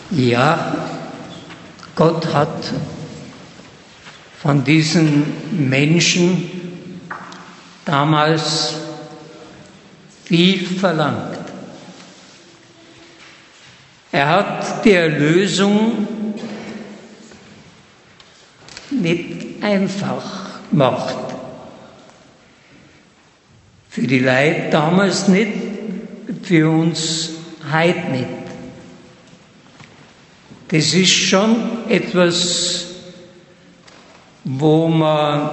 Ja, Gott hat von diesen Menschen damals viel verlangt. Er hat die Erlösung nicht einfach gemacht. Für die Leute damals nicht, für uns heute nicht. Das ist schon etwas, wo man,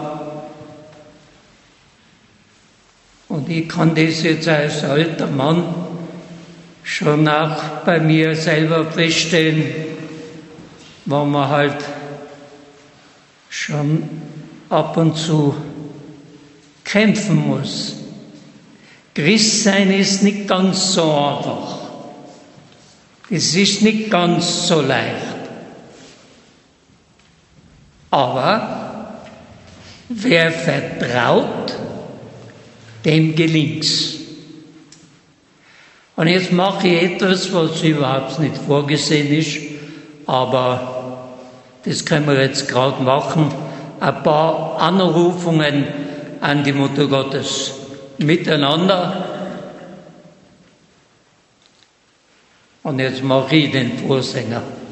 und ich kann das jetzt als alter Mann schon auch bei mir selber feststellen, wo man halt schon ab und zu kämpfen muss. Christsein ist nicht ganz so einfach. Es ist nicht ganz so leicht. Aber wer vertraut, dem gelingt's. Und jetzt mache ich etwas, was überhaupt nicht vorgesehen ist, aber das können wir jetzt gerade machen. Ein paar Anrufungen an die Mutter Gottes miteinander. Und jetzt mache ich den Vorsänger.